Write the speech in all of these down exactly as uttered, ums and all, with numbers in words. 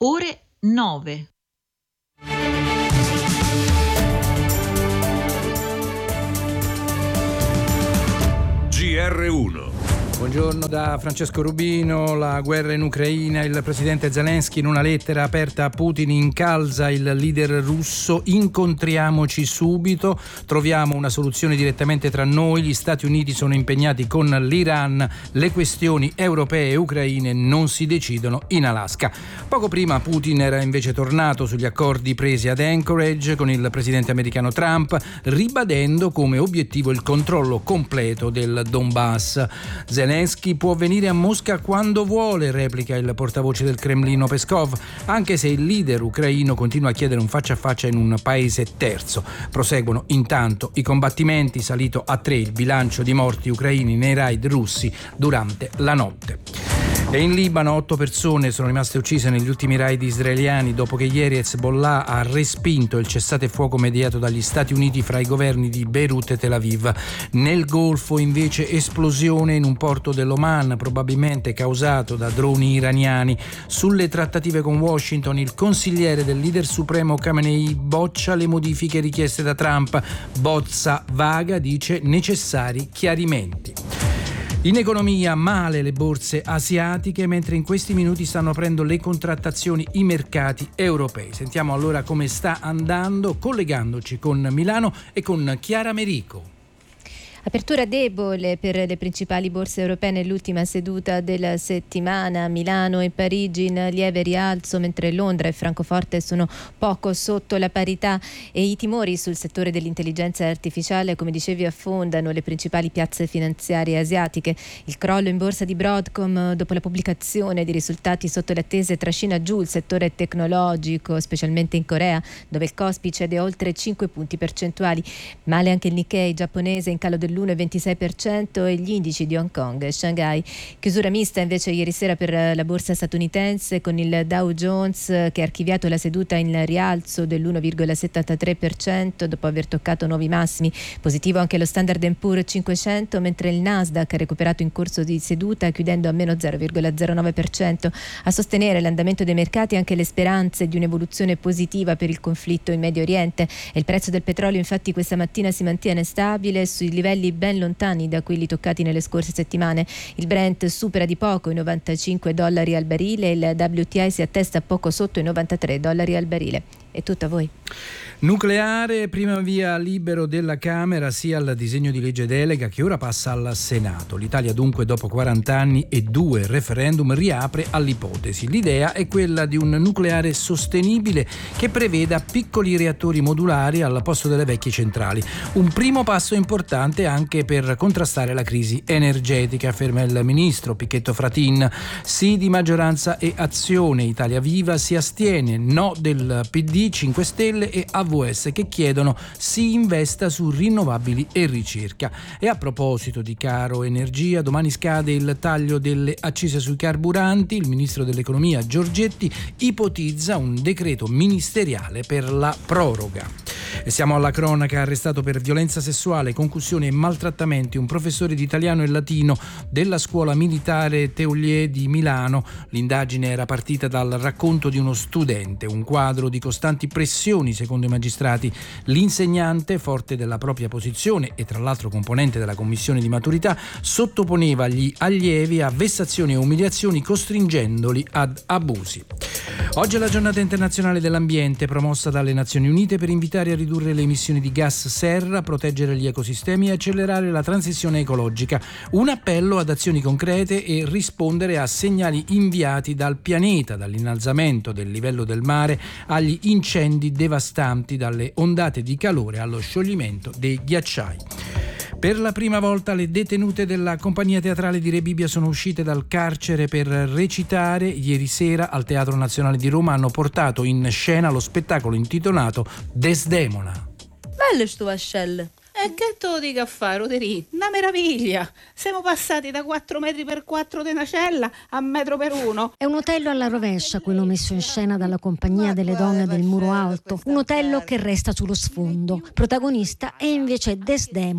ore nove. G R uno. Buongiorno da Francesco Rubino. La guerra in Ucraina, il presidente Zelensky in una lettera aperta a Putin incalza il leader russo: incontriamoci subito, troviamo una soluzione direttamente tra noi, gli Stati Uniti sono impegnati con l'Iran, le questioni europee e ucraine non si decidono in Alaska. Poco prima Putin era invece tornato sugli accordi presi ad Anchorage con il presidente americano Trump, ribadendo come obiettivo il controllo completo del Donbass. Zelensky può venire a Mosca quando vuole, replica il portavoce del Cremlino Peskov, anche se il leader ucraino continua a chiedere un faccia a faccia in un paese terzo. Proseguono intanto i combattimenti, salito a tre il bilancio di morti ucraini nei raid russi durante la notte. E in Libano otto persone sono rimaste uccise negli ultimi raid israeliani dopo che ieri Hezbollah ha respinto il cessate fuoco mediato dagli Stati Uniti fra i governi di Beirut e Tel Aviv. Nel Golfo invece esplosione in un porto dell'Oman, probabilmente causato da droni iraniani. Sulle trattative con Washington il consigliere del leader supremo Khamenei boccia le modifiche richieste da Trump. Bozza vaga, dice, necessari chiarimenti. In economia male le borse asiatiche, mentre in questi minuti stanno aprendo le contrattazioni i mercati europei. Sentiamo allora come sta andando collegandoci con Milano e con Chiara Merico. Apertura debole per le principali borse europee nell'ultima seduta della settimana. Milano e Parigi in lieve rialzo, mentre Londra e Francoforte sono poco sotto la parità, e i timori sul settore dell'intelligenza artificiale, come dicevi, affondano le principali piazze finanziarie asiatiche. Il crollo in borsa di Broadcom dopo la pubblicazione di risultati sotto le attese trascina giù il settore tecnologico, specialmente in Corea, dove il Kospi cede oltre cinque punti percentuali. Male anche il Nikkei giapponese, in calo del l'uno virgola ventisei per cento, e gli indici di Hong Kong e Shanghai. Chiusura mista invece ieri sera per la borsa statunitense, con il Dow Jones che ha archiviato la seduta in rialzo dell'uno virgola settantatré per cento dopo aver toccato nuovi massimi. Positivo anche lo Standard and Poor's cinquecento, mentre il Nasdaq ha recuperato in corso di seduta, chiudendo a meno zero virgola zero nove per cento. A sostenere l'andamento dei mercati anche le speranze di un'evoluzione positiva per il conflitto in Medio Oriente. E il prezzo del petrolio infatti questa mattina si mantiene stabile sui livelli ben lontani da quelli toccati nelle scorse settimane. Il Brent supera di poco i novantacinque dollari al barile e il W T I si attesta poco sotto i novantatré dollari al barile. È tutto a voi. Nucleare, prima via libero della Camera sia al disegno di legge delega che ora passa al Senato. L'Italia dunque dopo quaranta anni e due referendum riapre all'ipotesi. L'idea è quella di un nucleare sostenibile che preveda piccoli reattori modulari al posto delle vecchie centrali. Un primo passo importante anche per contrastare la crisi energetica, afferma il ministro Pichetto Fratin. Sì di maggioranza e Azione. Italia Viva si astiene, no del P D, cinque Stelle e A V S che chiedono si investa su rinnovabili e ricerca. E a proposito di caro energia, domani scade il taglio delle accise sui carburanti. Il ministro dell'economia Giorgetti ipotizza un decreto ministeriale per la proroga. E siamo alla cronaca. Arrestato per violenza sessuale, concussione e maltrattamenti un professore di italiano e latino della scuola militare Teulier di Milano. L'indagine era partita dal racconto di uno studente, un quadro di costanti pressioni secondo i magistrati. L'insegnante, forte della propria posizione e tra l'altro componente della commissione di maturità, sottoponeva gli allievi a vessazioni e umiliazioni costringendoli ad abusi. Oggi è la giornata internazionale dell'ambiente, promossa dalle Nazioni Unite per invitare a ridurre le emissioni di gas serra, proteggere gli ecosistemi e accelerare la transizione ecologica. Un appello ad azioni concrete e rispondere a segnali inviati dal pianeta, dall'innalzamento del livello del mare agli incendi devastanti, dalle ondate di calore allo scioglimento dei ghiacciai. Per la prima volta le detenute della compagnia teatrale di Rebibbia sono uscite dal carcere per recitare. Ieri sera al Teatro Nazionale di Roma hanno portato in scena lo spettacolo intitolato Desdemona. Belle sto vascelle. E che te lo dico a fare, Roderì? Una meraviglia! Siamo passati da quattro metri per quattro di una cella a metro per uno. È un Otello alla rovescia quello messo in scena dalla compagnia delle donne del Muro Alto. Un Otello che resta sullo sfondo. Protagonista è invece Desdemona,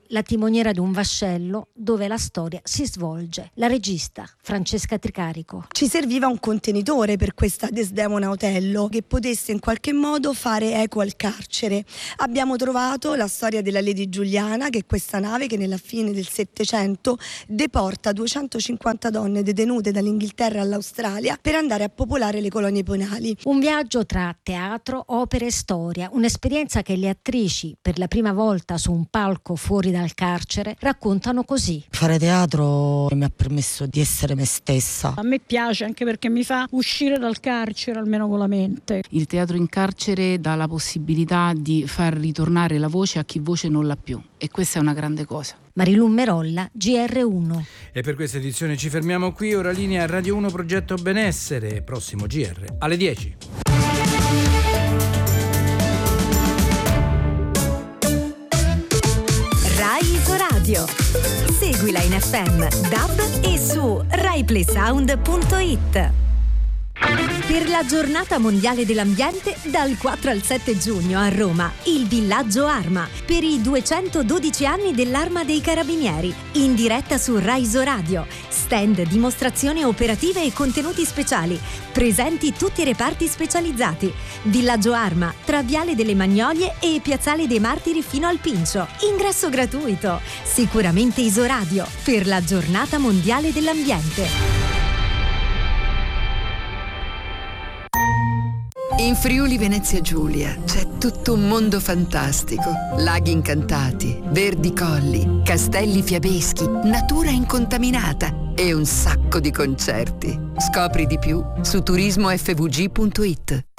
la timoniera di un vascello dove la storia si svolge. La regista Francesca Tricarico. Ci serviva un contenitore per questa Desdemona Otello che potesse in qualche modo fare eco al carcere. Abbiamo trovato la storia della Lady Giuliana, che è questa nave che nella fine del Settecento deporta duecentocinquanta donne detenute dall'Inghilterra all'Australia per andare a popolare le colonie penali. Un viaggio tra teatro, opera e storia, un'esperienza che le attrici, per la prima volta su un palco fuori dal carcere, raccontano così. Fare teatro mi ha permesso di essere me stessa. A me piace anche perché mi fa uscire dal carcere, almeno con la mente. Il teatro in carcere dà la possibilità di far ritornare la voce a chi voce non l'ha più, e questa è una grande cosa. Marilu Merolla, G R uno. E per questa edizione ci fermiamo qui. Ora linea Radio uno Progetto Benessere, prossimo G R alle dieci. Rai Isoradio. Seguila in F M, D A B e su rai play sound punto it. Per la giornata mondiale dell'ambiente, dal quattro al sette giugno a Roma, il Villaggio Arma, per i duecentododici anni dell'Arma dei Carabinieri, in diretta su Rai Isoradio. Stand, dimostrazioni operative e contenuti speciali. Presenti tutti i reparti specializzati. Villaggio Arma, tra Viale delle Magnolie e Piazzale dei Martiri fino al Pincio. Ingresso gratuito. Sicuramente Isoradio, per la giornata mondiale dell'ambiente. In Friuli Venezia Giulia c'è tutto un mondo fantastico. Laghi incantati, verdi colli, castelli fiabeschi, natura incontaminata e un sacco di concerti. Scopri di più su turismo f v g punto it.